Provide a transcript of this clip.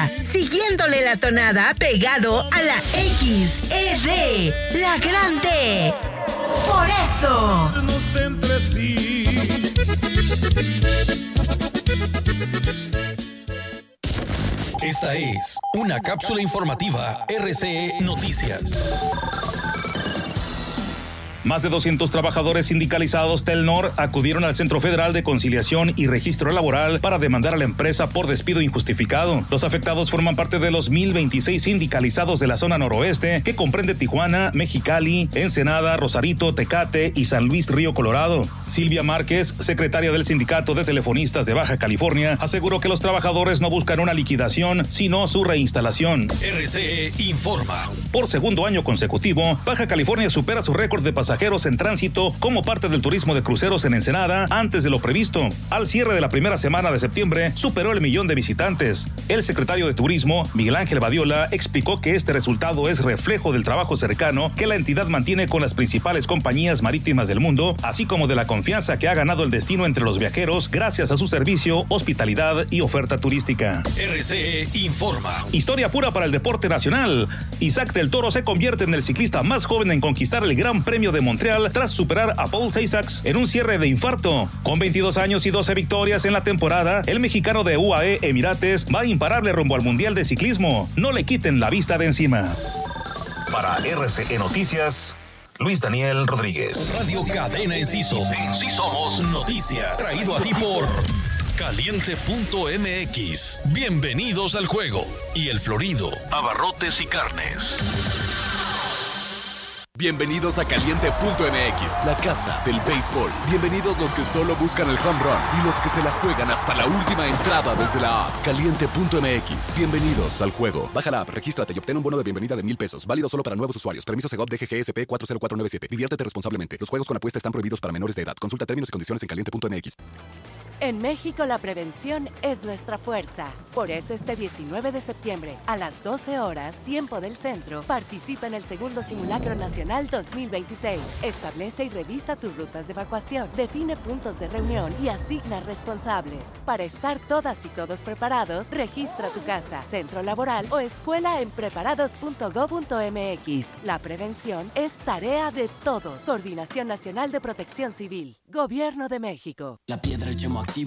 Tonada, siguiéndole la tonada pegado a la X, R, la grande. Por eso. Entre sí. Esta es una cápsula informativa RCE Noticias. Más de 200 trabajadores sindicalizados Telnor acudieron al Centro Federal de Conciliación y Registro Laboral para demandar a la empresa por despido injustificado. Los afectados forman parte de los 1,026 sindicalizados de la zona noroeste, que comprende Tijuana, Mexicali, Ensenada, Rosarito, Tecate y San Luis Río Colorado. Silvia Márquez, secretaria del Sindicato de Telefonistas de Baja California, aseguró que los trabajadores no buscan una liquidación, sino su reinstalación. RCE informa. Por segundo año consecutivo, Baja California supera su récord de pasajeros en tránsito como parte del turismo de cruceros en Ensenada antes de lo previsto. Al cierre de la primera semana de septiembre, superó el 1,000,000 de visitantes. El secretario de Turismo, Miguel Ángel Badiola, explicó que este resultado es reflejo del trabajo cercano que la entidad mantiene con las principales compañías marítimas del mundo, así como de la confianza que ha ganado el destino entre los viajeros gracias a su servicio, hospitalidad y oferta turística. RCE informa. Historia pura para el deporte nacional. Isaac del Toro se convierte en el ciclista más joven en conquistar el Gran Premio de Montreal tras superar a Paul Seisax en un cierre de infarto. Con 22 años y 12 victorias en la temporada, el mexicano de UAE Emirates va imparable rumbo al Mundial de Ciclismo. No le quiten la vista de encima. Para RCE Noticias, Luis Daniel Rodríguez. Radio Cadena Enciso. Sí somos noticias. Traído a ti por Caliente.mx. Bienvenidos al juego. Y El Florido. Abarrotes y carnes. Bienvenidos a Caliente.mx, la casa del béisbol. Bienvenidos los que solo buscan el home run y los que se la juegan hasta la última entrada desde la app. Caliente.mx, bienvenidos al juego. Baja la app, regístrate y obtén un bono de bienvenida de $1,000. Válido solo para nuevos usuarios. Permiso Segov DGGSP 40497. Diviértete responsablemente. Los juegos con apuesta están prohibidos para menores de edad. Consulta términos y condiciones en Caliente.mx. En México la prevención es nuestra fuerza. Por eso este 19 de septiembre, a las 12 horas, tiempo del centro, participa en el segundo Simulacro Nacional 2026. Establece y revisa tus rutas de evacuación, define puntos de reunión y asigna responsables. Para estar todas y todos preparados, registra tu casa, centro laboral o escuela en preparados.go.mx. La prevención es tarea de todos. Coordinación Nacional de Protección Civil. Gobierno de México. La piedra, el yemo activo.